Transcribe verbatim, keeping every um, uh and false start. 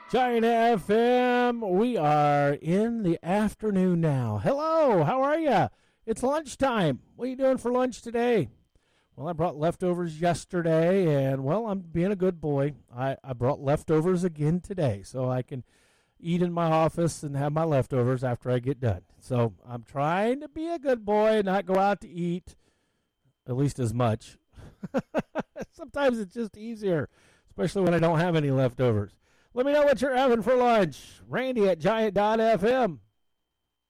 Giant F M, we are in the afternoon now. Hello, how are you? It's lunchtime. What are you doing for lunch today? Well, I brought leftovers yesterday, and, well, I'm being a good boy. I, I brought leftovers again today, so I can eat in my office and have my leftovers after I get done. So I'm trying to be a good boy and not go out to eat, at least as much. Sometimes it's just easier, especially when I don't have any leftovers. Let me know what you're having for lunch. Randy at giant dot f m.